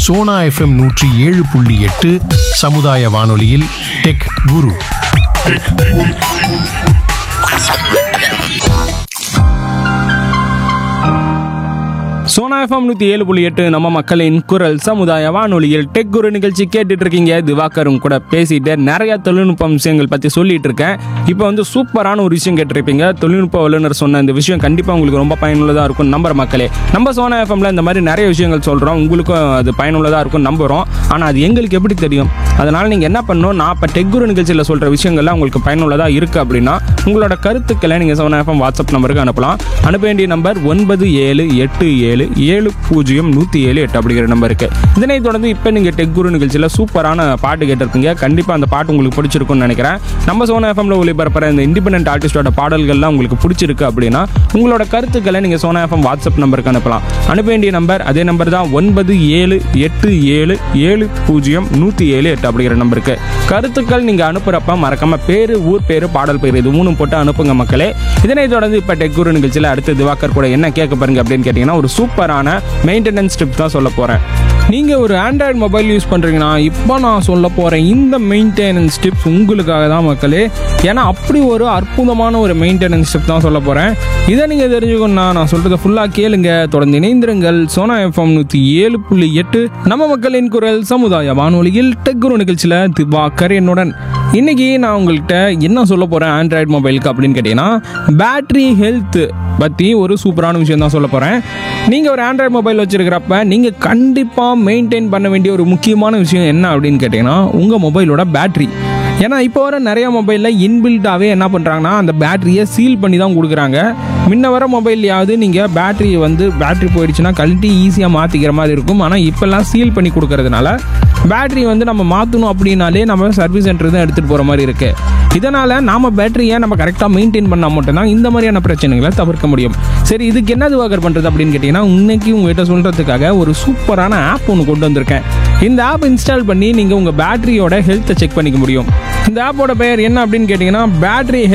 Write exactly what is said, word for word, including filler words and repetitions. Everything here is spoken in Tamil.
சோனா எஃப்எம் நூற்றி ஏழு புள்ளி எட்டு சமுதாய வானொலியில் டெக் குரு. சோனா எஃப்எம் நூற்றி ஏழு புள்ளி எட்டு நம்ம மக்களின் குரல் சமுதாய வானொலியில் டெக் குரு நிகழ்ச்சி கேட்டுட்டு இருக்கீங்க. திவாகரும் கூட பேசிட்டு நிறைய தொழில்நுட்ப விஷயங்கள் பற்றி சொல்லிட்டு இருக்கேன். இப்போ வந்து சூப்பரான ஒரு விஷயம் கேட்டிருப்பீங்க. தொழில்நுட்ப வல்லுநர் சொன்ன இந்த விஷயம் கண்டிப்பாக உங்களுக்கு ரொம்ப பயனுள்ளதாக இருக்கும் நம்புற மக்களே. நம்ம சோனா எஃப்எம்ல இந்த மாதிரி நிறைய விஷயங்கள் சொல்கிறோம், உங்களுக்கும் அது பயனுள்ளதாக இருக்கும் நம்புகிறோம். ஆனால் அது எங்களுக்கு எப்படி தெரியும்? அதனால் நீங்கள் என்ன பண்ணணும், நான் இப்போ டெக் குரு நிகழ்ச்சியில் சொல்கிற விஷயங்கள்லாம் உங்களுக்கு பயனுள்ளதாக இருக்குது அப்படின்னா உங்களோட கருத்துக்களை நீங்கள் சோனா எஃப்எம் வாட்ஸ்அப் நம்பருக்கு அனுப்பலாம். அனுப்ப வேண்டிய நம்பர் ஒன்பது ஏழு எட்டு ஏழு ஏழு பூஜ்ஜியம் நூற்றி ஏழு எட்டு அப்படிங்கிற நம்பருக்கு. இதனைத் தொடர்ந்து இப்போ நீங்கள் டெக் குரு நிகழ்ச்சியில் சூப்பரான பாட்டு கேட்டிருப்பீங்க. கண்டிப்பாக அந்த பாட்டு உங்களுக்கு பிடிச்சிருக்கும்னு நினைக்கிறேன். நம்ம சோனா எஃப்எம்ல ஒளிபரப்புற இந்த இண்டிபெண்டன்ட் ஆர்டிஸ்டோட பாடல்கள்லாம் உங்களுக்கு பிடிச்சிருக்கு அப்படின்னா உங்களோட கருத்துக்களை நீங்கள் சோனா எஃப்எம் வாட்ஸ்அப் நம்பருக்கு அனுப்பலாம். அனுப்ப வேண்டிய நம்பர் அதே நம்பர் தான் ஒன்பது ஏழு எட்டு ஏழு ஏழு பூஜ்ஜியம் நூற்றி ஏழு எட்டு அப்படிங்கிற நம்பருக்கு. கருத்துக்கள் நீங்கள் அனுப்புகிறப்ப மறக்காம பேரு, ஊர் பேரு, பாடல் பேர் இது மூணும் போட்டு அனுப்புங்க மக்களே. இதனைத் தொடர்ந்து இப்போ டெக் குரு நிகழ்ச்சியில் அடுத்து திவாகர் கூட என்ன கேட்க பாருங்க அப்படின்னு கேட்டிங்கன்னா ஒரு சூப்பரான மெயின்டெனன்ஸ் டிப் தான் சொல்ல போகிறேன். நீங்கள் ஒரு ஆண்ட்ராய்டு மொபைல் யூஸ் பண்ணுறீங்கன்னா இப்போ நான் சொல்ல போகிறேன் இந்த மெயின்டெனன்ஸ் டிப்ஸ் உங்களுக்காக தான் மக்களே. ஏன்னா அப்படி ஒரு அற்புதமான ஒரு மெயின்டெனன்ஸ் டிப் தான் சொல்ல போகிறேன். இதை நீங்கள் தெரிஞ்சுக்கணும்னா நான் சொல்கிறத ஃபுல்லாக கேளுங்க. தொடர்ந்து இணைந்திருங்கள். சோனா எஃப்எம் நூற்றி ஏழு புள்ளி எட்டு நம்ம மக்களின் குரல் சமுதாய வானொலியில் டெக் குரு நிகழ்ச்சியில் திவாகர் என்னுடன். இன்னைக்கு நான் உங்கள்கிட்ட என்ன சொல்ல போகிறேன் ஆண்ட்ராய்டு மொபைலுக்கு அப்படின்னு கேட்டிங்கன்னா பேட்ரி ஹெல்த் பற்றி ஒரு சூப்பரான விஷயம் தான் சொல்ல போகிறேன். நீங்கள் ஒரு ஆண்ட்ராய்டு மொபைல் வச்சுருக்கிறப்ப நீங்கள் கண்டிப்பாக மெயின்டைன் பண்ண வேண்டிய ஒரு முக்கியமான விஷயம் என்ன அப்படின்னு கேட்டிங்கன்னா உங்கள் மொபைலோட பேட்ரி. ஏன்னா இப்போ வர நிறைய மொபைலில் இன்பில்ட்டாகவே என்ன பண்ணுறாங்கன்னா அந்த பேட்டரியை சீல் பண்ணி தான் கொடுக்குறாங்க. முன்ன வர மொபைல்லையாவது நீங்கள் பேட்டரி வந்து பேட்டரி போயிடுச்சுன்னா கழட்டி ஈஸியாக மாற்றிக்கிற மாதிரி இருக்கும். ஆனால் இப்போல்லாம் சீல் பண்ணி கொடுக்கறதுனால பேட்டரி வந்து நம்ம மாற்றணும் அப்படின்னாலே நம்ம சர்வீஸ் சென்டர் தான் எடுத்துகிட்டு போகிற மாதிரி இருக்குது. இதனால் நாம் பேட்டரியை நம்ம கரெக்டாக மெயின்டைன் பண்ணால் மட்டும்தான் இந்த மாதிரியான பிரச்சனைகளை தவிர்க்க முடியும். சரி, இதுக்கு என்ன திவாகர் பண்ணுறது அப்படின்னு கேட்டிங்கன்னா இன்னைக்கு உங்கள்கிட்ட சொல்கிறதுக்காக ஒரு சூப்பரான ஆப் ஒன்று கொண்டு வந்திருக்கேன். இந்த ஆப் இன்ஸ்டால் பண்ணி நீங்கள் உங்கள் பேட்டரியோட ஹெல்த்தை செக் பண்ணிக்க முடியும். இந்த ஆப்போட பெயர் என்ன அப்படின்னு கேட்டிங்கன்னா பேட்டரி